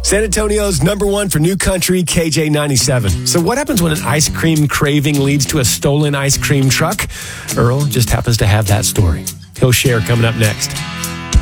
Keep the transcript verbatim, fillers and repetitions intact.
San Antonio's number one for new country, K J ninety-seven. So what happens when an ice cream craving leads to a stolen ice cream truck? Earl just happens to have that story. He'll share coming up next.